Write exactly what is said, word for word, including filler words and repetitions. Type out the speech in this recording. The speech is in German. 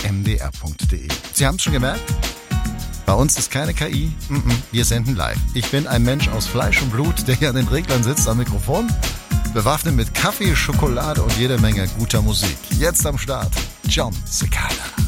m d r punkt d e. Sie haben es schon gemerkt? Bei uns ist keine K I, wir senden live. Ich bin ein Mensch aus Fleisch und Blut, der hier an den Reglern sitzt am Mikrofon, bewaffnet mit Kaffee, Schokolade und jede Menge guter Musik. Jetzt am Start, Jon Secada.